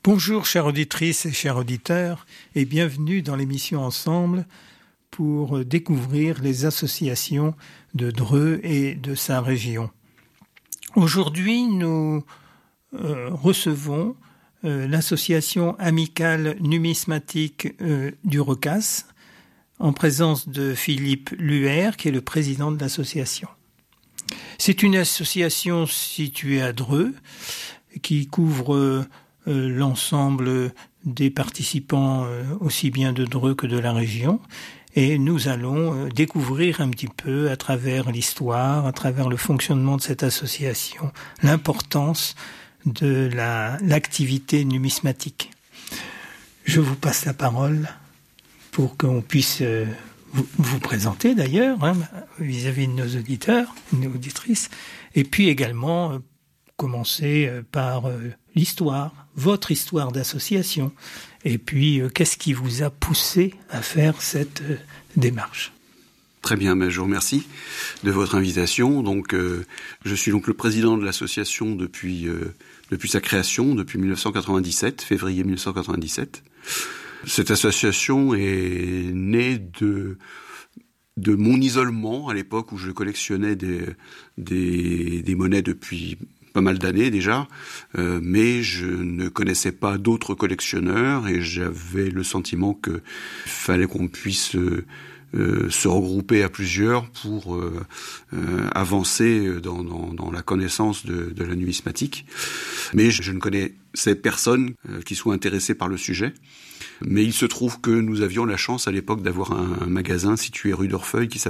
Bonjour chères auditrices et chers auditeurs et bienvenue dans l'émission Ensemble pour découvrir les associations de Dreux et de sa région. Aujourd'hui, nous recevons l'association amicale numismatique du Recas en présence de Philippe Luer, qui est le président de l'association. C'est une association située à Dreux qui couvre l'ensemble des participants aussi bien de Dreux que de la région. Et nous allons découvrir un petit peu à travers l'histoire, à travers le fonctionnement de cette association, l'importance de l'activité numismatique. Je vous passe la parole pour qu'on puisse vous présenter d'ailleurs, vis-à-vis de nos auditeurs, nos auditrices, et puis également commencer par l'histoire, votre histoire d'association, et puis qu'est-ce qui vous a poussé à faire cette démarche. Très bien, je vous remercie de votre invitation. Donc, je suis donc le président de l'association depuis sa création, depuis 1997, février 1997. Cette association est née de mon isolement à l'époque où je collectionnais des monnaies depuis pas mal d'années déjà, mais je ne connaissais pas d'autres collectionneurs et j'avais le sentiment qu'il fallait qu'on puisse se regrouper à plusieurs pour avancer dans la connaissance de la numismatique. Mais je ne connaissais personne qui soit intéressé par le sujet. Mais il se trouve que nous avions la chance à l'époque d'avoir un magasin situé rue d'Orfeuille qui s'appelait